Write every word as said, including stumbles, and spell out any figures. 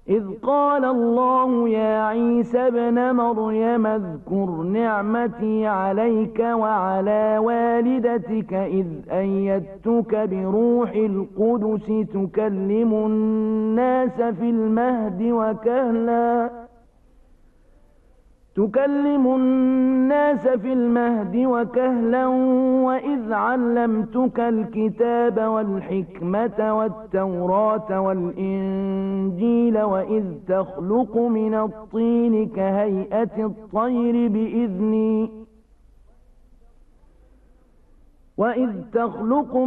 إذ قال الله يا عيسى ابن مريم اذكر نعمتي عليك وعلى والدتك إذ أيدتك بروح القدس تكلم الناس في المهد وكهلا تكلم الناس في المهد وكهلا وإذ علمتك الكتاب والحكمة والتوراة والإنجيل وإذ تخلق من الطين كهيئة الطير بإذني وإذ تخلق